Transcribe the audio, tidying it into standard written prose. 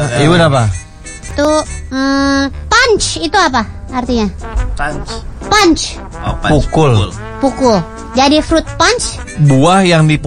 Ibu apa? Itu punch itu apa artinya? Punch. Pukul. Pukul. Jadi fruit punch. Buah yang dipukul.